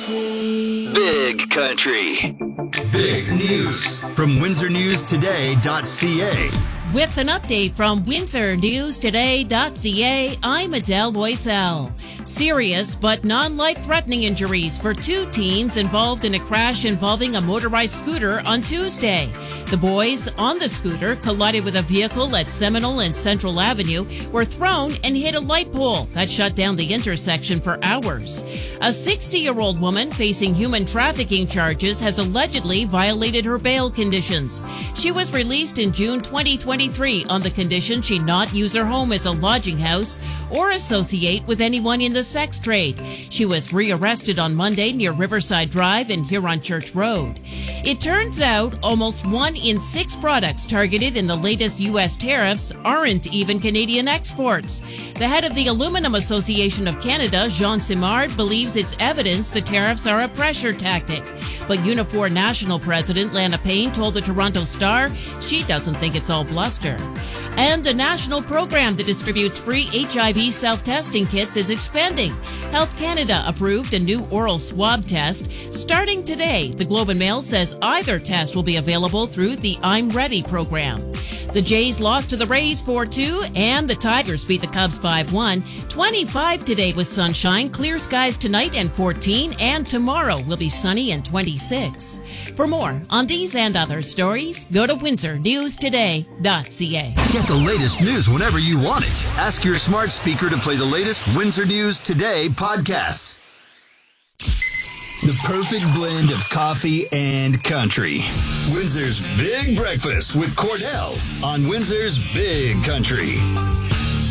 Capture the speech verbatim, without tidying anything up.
Big Country. Big news from Windsor News Today dot C A. With an update from Windsor News Today dot C A, I'm Adele Loisel. Serious but non-life-threatening injuries for two teens involved in a crash involving a motorized scooter on Tuesday. The boys on the scooter collided with a vehicle at Seminole and Central Avenue, were thrown and hit a light pole that shut down the intersection for hours. A sixty-year-old woman facing human trafficking charges has allegedly violated her bail conditions. She was released in June twenty twenty-three on the condition she not use her home as a lodging house or associate with anyone in the sex trade. She was rearrested on Monday near Riverside Drive and Huron Church Road. It turns out almost one in six products targeted in the latest U S tariffs aren't even Canadian exports. The head of the Aluminum Association of Canada, Jean Simard, believes it's evidence the tariffs are a pressure tactic. But Unifor National President Lana Payne told the Toronto Star she doesn't think it's all bluster. And a national program that distributes free H I V self-testing kits is expanding. Health Canada approved a new oral swab test. Starting today, the Globe and Mail says either test will be available through the I'm Ready program. The Jays lost to the Rays four two, and the Tigers beat the Cubs five one. twenty-five today with sunshine, clear skies tonight and fourteen, and tomorrow will be sunny and twenty-six. For more on these and other stories, go to Windsor News Today dot C A. Get the latest news whenever you want it. Ask your smart speaker to play the latest Windsor News Today podcast. The perfect blend of coffee and country. Windsor's Big Breakfast with Cordell on Windsor's Big Country.